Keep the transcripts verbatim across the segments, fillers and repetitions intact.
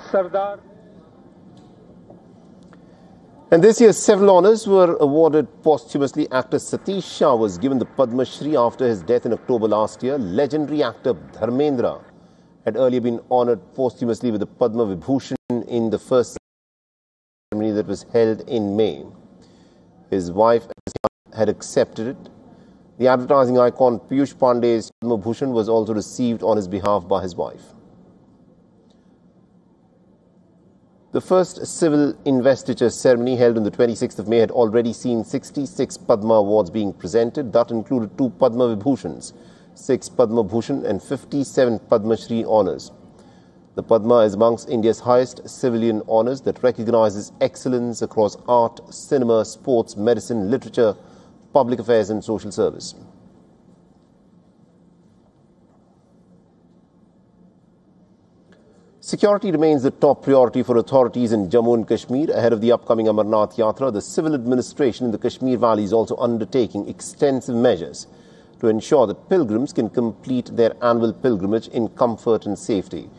Sardar. And this year, several honours were awarded posthumously. Actor Satish Shah was given the Padma Shri after his death in October last year. Legendary actor Dharmendra had earlier been honoured posthumously with the Padma Vibhushan in the first ceremony that was held in May. His wife had accepted it. The advertising icon Piyush Pandey's Padma Bhushan was also received on his behalf by his wife. The first civil investiture ceremony held on the twenty-sixth of May had already seen sixty-six Padma Awards being presented. That included two Padma Vibhushans, six Padma Bhushan and fifty-seven Padma Shri honours. The Padma is amongst India's highest civilian honours that recognises excellence across art, cinema, sports, medicine, literature, public affairs and social service. Security remains the top priority for authorities in Jammu and Kashmir. Ahead of the upcoming Amarnath Yatra, the civil administration in the Kashmir Valley is also undertaking extensive measures to ensure that pilgrims can complete their annual pilgrimage in comfort and safety.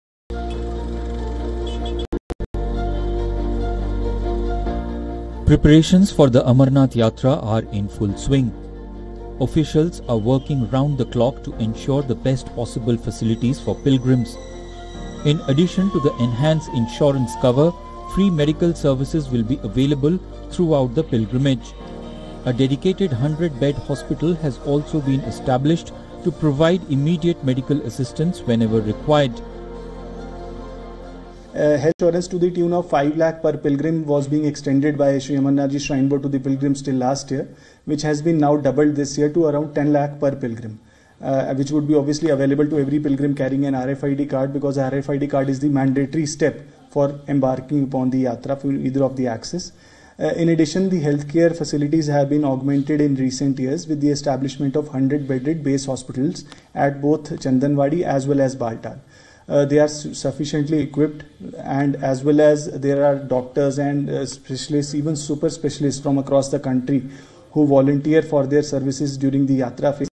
Preparations for the Amarnath Yatra are in full swing. Officials are working round the clock to ensure the best possible facilities for pilgrims. In addition to the enhanced insurance cover, free medical services will be available throughout the pilgrimage. A dedicated one hundred bed hospital has also been established to provide immediate medical assistance whenever required. Uh, health insurance to the tune of five lakh per pilgrim was being extended by Shri Amarnath Ji Shrine Board to the pilgrims till last year, which has been now doubled this year to around ten lakh per pilgrim, uh, which would be obviously available to every pilgrim carrying an R F I D card, because R F I D card is the mandatory step for embarking upon the yatra for either of the axes. Uh, in addition, the healthcare facilities have been augmented in recent years with the establishment of one hundred bedded base hospitals at both Chandanwadi as well as Baltal. Uh, they are su sufficiently equipped, and as well as there are doctors and uh, specialists, even super specialists from across the country who volunteer for their services during the yatra phase.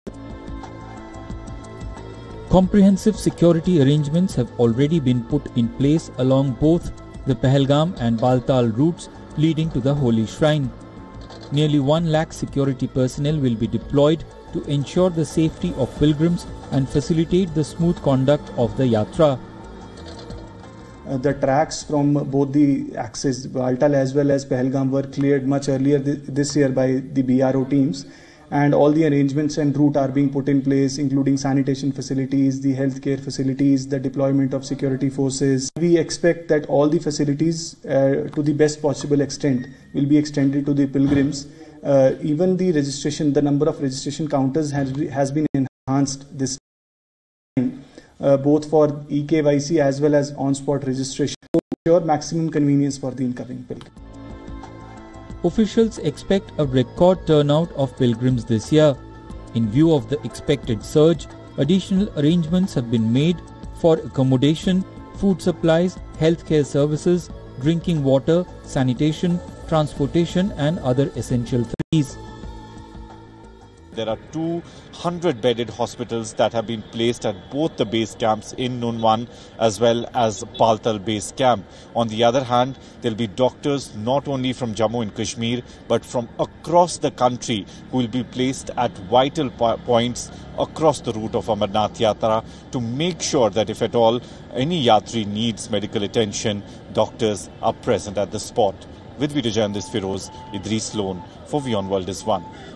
Comprehensive security arrangements have already been put in place along both the Pahalgam and Baltal routes leading to the holy shrine. Nearly one lakh security personnel will be deployed to ensure the safety of pilgrims and facilitate the smooth conduct of the yatra. Uh, the tracks from both the axes, Baltal as well as Pahalgam, were cleared much earlier th this year by the B R O teams, and all the arrangements and route are being put in place, including sanitation facilities, the healthcare facilities, the deployment of security forces. We expect that all the facilities, uh, to the best possible extent, will be extended to the pilgrims. Uh, even the registration, the number of registration counters has, has been enhanced this time, uh, both for E K Y C as well as on-spot registration, to ensure maximum convenience for the incoming pilgrim. Officials expect a record turnout of pilgrims this year. In view of the expected surge, additional arrangements have been made for accommodation, food supplies, healthcare services, drinking water, sanitation, transportation and other essential facilities. There are two hundred bedded hospitals that have been placed at both the base camps in Nunwan as well as Baltal base camp. On the other hand, there will be doctors not only from Jammu and Kashmir but from across the country who will be placed at vital po points across the route of Amarnath Yatra to make sure that if at all any yatri needs medical attention, doctors are present at the spot. With video journalist Firoz, Idris Lone for WION World is One.